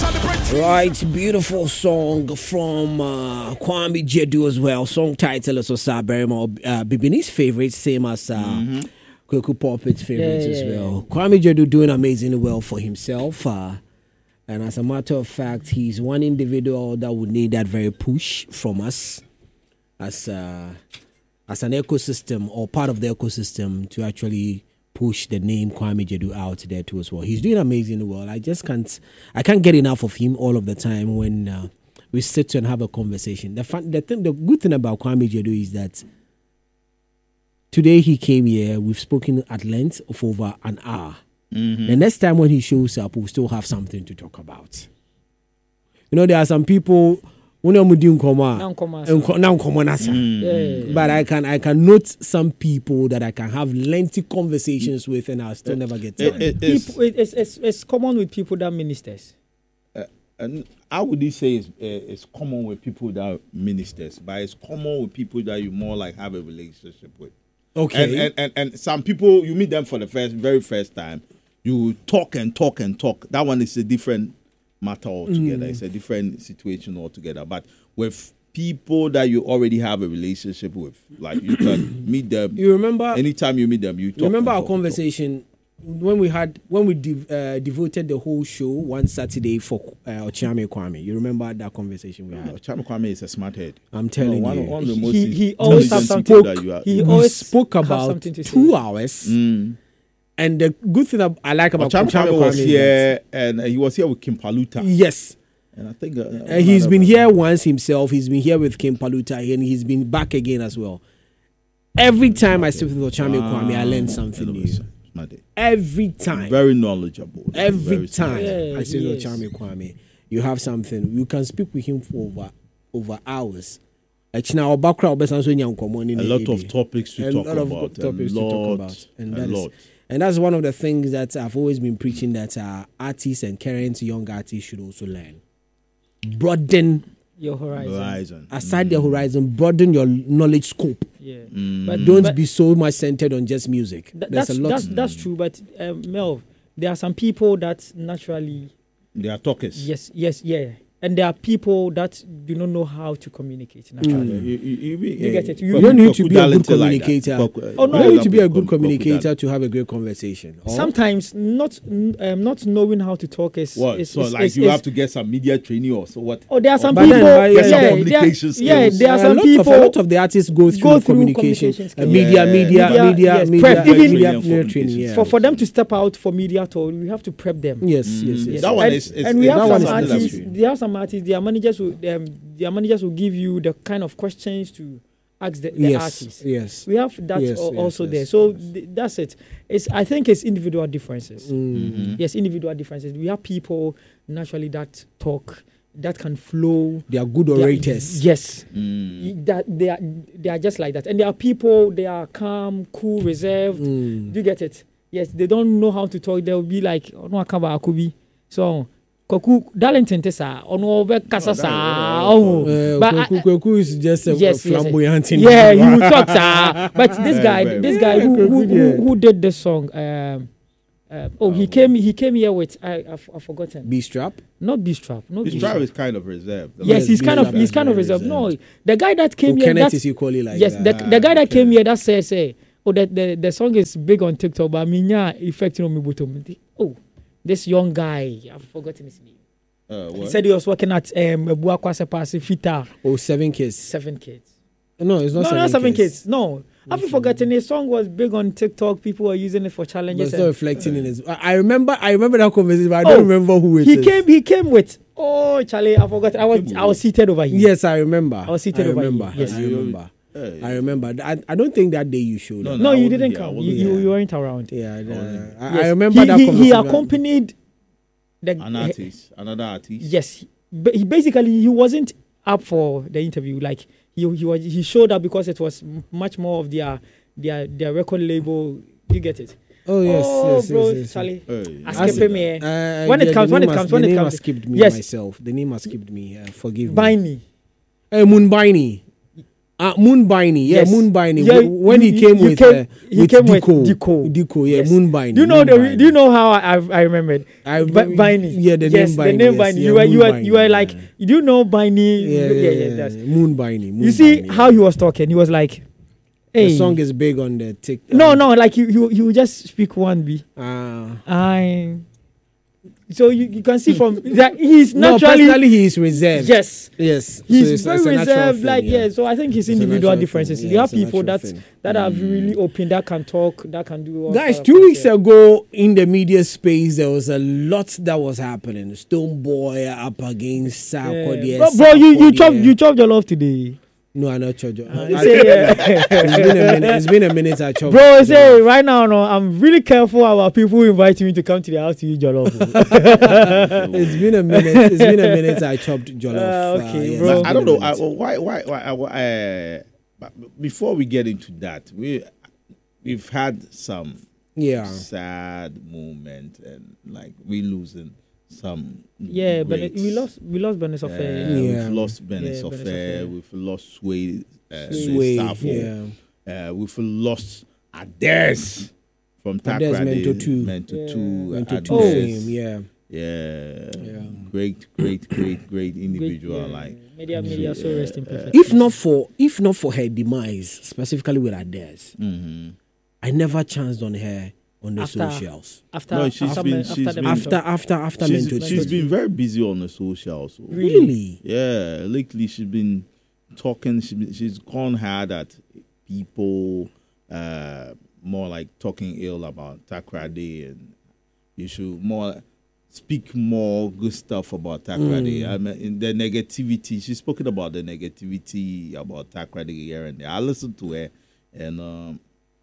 Right, beautiful song from Kwame Jedu as well. Song title is also Bibini's favorite, same as Kweku Pulpit's favorite as well. Kwame Jedu doing amazingly well for himself. And as a matter of fact, he's one individual that would need that very push from us as an ecosystem or part of the ecosystem to actually push the name Kwame Jedu out there too as well. He's doing amazingly well. I can't get enough of him all of the time when we sit and have a conversation. The good thing about Kwame Jedu is that today he came here, we've spoken at length of over an hour. Mm-hmm. The next time when he shows up, we'll still have something to talk about. You know, there are some people but I can note some people that I can have lengthy conversations with and I'll still never get time. It's common with people that ministers. And how would you say it's common with people that are ministers, but it's common with people that you more like have a relationship with? Okay. And some people, you meet them for the very first time, you talk and talk and talk. That one is a different matter altogether. It's a different situation altogether. But with people that you already have a relationship with, like you can meet them. You remember? Anytime you meet them, you talk. Remember our conversation when we devoted the whole show one Saturday for Ochame Kwame. You remember that conversation we had? Ochame Kwame is a smart head. I'm telling you. One of the most he always has something that you are. He always spoke about 2 hours. And the good thing I like about Ochame Kwame was here, and he was here with Kim Paluta. Yes. And I think he's been here once himself. He's been here with Kim Paluta, and he's been back again as well. Every time I sit with Ochame Kwame, I learn something new. Every time. Very knowledgeable. Every time I sit with Ochame Kwame, you have something. You can speak with him for over hours. A lot of topics to talk about. And that's one of the things that I've always been preaching, that artists and current young artists should also learn. Broaden your horizon. Aside your horizon, broaden your knowledge scope. Yeah. But don't be so much centered on just music. That's true. But Mel, there are some people that naturally they are talkers. Yes. And there are people that do not know how to communicate naturally. You get it. You don't need to be a good communicator. You don't need to be a good communicator to have a great conversation. Sometimes not knowing how to talk is you have to get some media training or so what? Oh, there are some people. Communication skills. There are some people. A lot of the artists go through communication media training. For them to step out for media tour, we have to prep them. Yes. That one is. And we have some artists. There are some artists, their managers will give you the kind of questions to ask the artists. Yes. We have that also there. So that's it. I think it's individual differences. Yes, individual differences. We have people naturally that talk, that can flow. They are good orators. Yes. That they are just like that. And there are people, they are calm, cool, reserved. Do you get it? Yes, they don't know how to talk. They'll be like, no, Akubi. So Koku Darlington Tessa on over Casasa. But Koku is just a flamboyant. Yeah, you will talk, sir. But this guy who did the song, he came here with I've forgotten. B-Strap? Not B-Strap. B-Strap is kind of reserved. Yes, he's kind of reserved. No, the guy that came here. Kenneth is equally like yes, that. the guy that came here that says, the song is big on TikTok, but effect on me. This young guy, I've forgotten his name. He said he was working at Buakwase Pasi Fita. 7 kids. 7 kids. No, it's not 7 kids. Not 7 kids. No. I've forgotten. His song was big on TikTok. People were using it for challenges. But it's not reflecting in his. I remember that conversation, but I don't remember who it is. He came with. Oh, Charlie, I forgot. I was seated over here. Yes, I remember. I was seated over here. Yes, I remember. I remember. I don't think that day you showed up. No, you didn't come. You weren't around. Yeah, I remember that conversation. He accompanied another artist. Yes, he basically wasn't up for the interview. Like he showed up because it was much more of their record label. You get it? Oh yes, bro, Charlie. Escape me. When it comes. The name has skipped me myself. The name has skipped me. Forgive me. Baini. Munbaini. Moonbiny, yeah, Yes. Moonbiny. Yeah, When he came with Deco, yeah, Yes. Moonbiny. Do you know Moonbiny. do you know how I remembered? Biney. Yeah, the yes, name the name Biney. Biney. Yes, yeah, You were Moonbiny, like, yeah. do you know Biney? Yeah, That's Moonbiny. you see Moonbiny, how he was talking. He was like, "Hey, the song is big on the TikTok. no, like you would just speak one B. So you can see from that he's No, naturally personally, he is reserved. yes. Yes. He's So it's very a natural reserved, thing, like yeah. yeah. So I think his It's a individual natural differences. thing, You yeah, have it's a people natural that thing. are really open, that can talk, that can do. All Guys, sort of 2 things, weeks yeah. ago in the media space, there was a lot that was happening. Stone Boy up against Sarkodie. Yeah. Bro, you chopped your love today. No, I not chopped. You say, It's been a minute I chopped. bro, say right now, no, I'm really careful about people inviting me to come to the house to eat jollof. It's been a minute. It's been a minute I chopped jollof. Okay, yes, bro. it's I been don't a know minute. why. But before we get into that, we've had some sad moment and like we losing some. Yeah, but greats. we lost Benes of Yeah. We've lost Benes Yeah, of Benes of we've lost Sway, Sway, Safo. yeah. We've lost Ades from Ades Takrady. Mento 2. Mento 2. Mento 2 fame, yeah. Yeah. Great individual. Yeah. Like Media so resting perfect. If not for her demise, specifically with Ades, I never chanced on her on the After- socials. after she's after been- the she's been- mentor. After Mento 2. she's been very busy on the socials. Really? Yeah, lately she's been talking. She's gone hard at people, more like talking ill about Takrady, and you should more speak more good stuff about Takrady. I mean, in the negativity, she's spoken about the negativity about Takrady here and there. I listened to her, and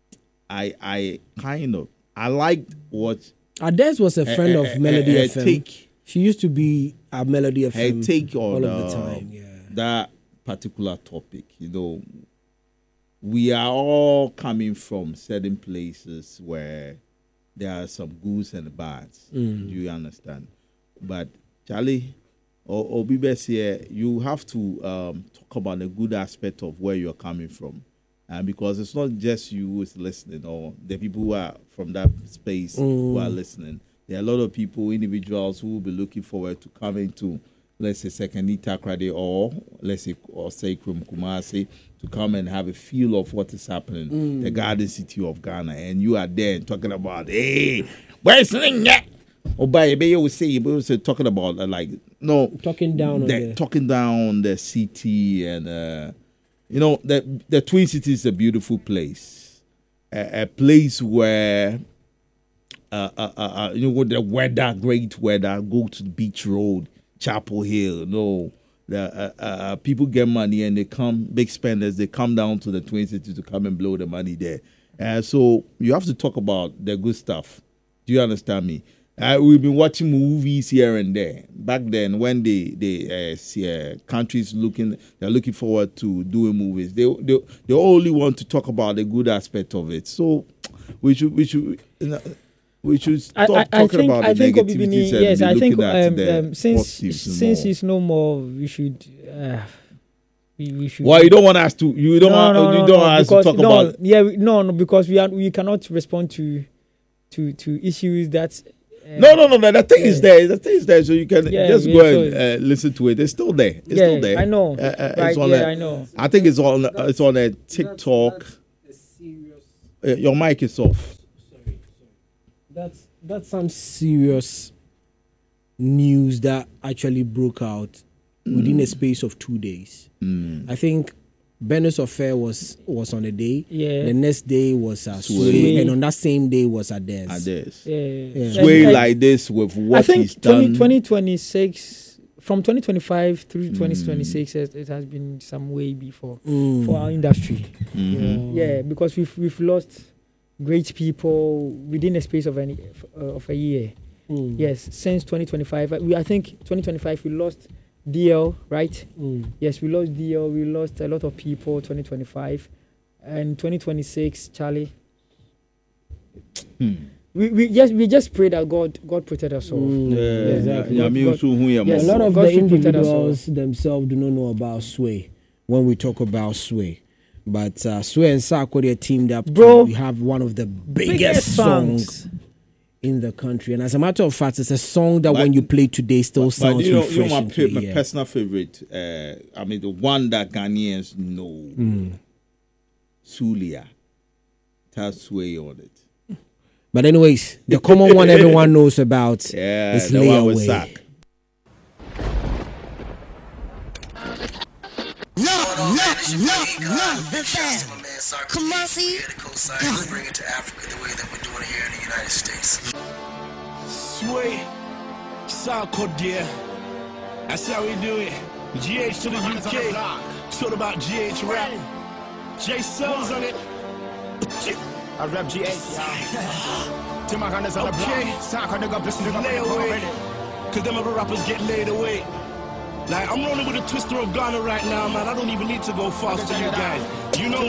I liked what Ades was a friend of Melody her FM. take. She used to be at Melody Her FM take on all of the time. Yeah. that particular topic. You know, we are all coming from certain places where there are some goods and bads. Do you understand? But Charlie, or Bibes here, you have to talk about the good aspect of where you're coming from. Because it's not just you who is listening or the people who are from that space who are listening. There are a lot of people, individuals who will be looking forward to coming to, let's say, Sekani Takrady or let's say, Krum Kumasi to come and have a feel of what is happening, the Garden City of Ghana. And you are there talking about, hey, where's the or by you will say talking about Talking down on the city and the Twin Cities is a beautiful place, a place where with the weather, great weather, go to the Beach Road, Chapel Hill. The people get money and they come, big spenders. They come down to the Twin Cities to come and blow the money there. So you have to talk about the good stuff. Do you understand me? We've been watching movies here and there. Back then, when they see countries they're looking forward to doing movies. They only want to talk about the good aspect of it. So we should stop talking about the negativities and yes, I think looking at the since he's no more, we should. We should. Why you don't want us to? You don't want us to talk about? Yeah, because we cannot respond to issues that. No. The thing is there. The thing is there, so you can just go and listen to it. It's still there. It's still there. I know. I know. I think it's on a TikTok. Your mic is off. Sorry. That's some serious news that actually broke out within a space of 2 days. I think Benes Affair was on a day. Yeah. The next day was Sway, and on that same day was Ades. Yeah. Sway like this with what I think he's done. 2026, from 2025 through 2026, it has been some way before for our industry. Yeah, because we've lost great people within a space of a year. Yes, since 2025, I think 2025 we lost DL, right? Yes, we lost DL. We lost a lot of people. 2025 and 2026, Charlie. We just pray that God protect us all. Exactly. Yes, a lot of the individuals themselves do not know about Sway. when we talk about Sway. But Sway and Sarko, they're teamed up. Bro, we have one of the biggest songs in the country. And as a matter of fact, it's a song that when you play today still sounds refreshing. My personal favorite, I mean, the one that Ghanaians know, Sulia. It has Sway on it. But anyways, the common one everyone knows about is Lay Away. No. Come on, see? Bring it to Africa the way that we're doing it here in the United States. Sway, Sarko, dear. That's how we do it. GH to the UK. It's all about GH rap. J Cells on it. I rap GH. Till my hand is on the block. Sarko, nigga, listen to Lay away. Cause them other rappers get laid away. Like, I'm rolling with a twister of Ghana right now, man. I don't even need to go fast to you guys. You know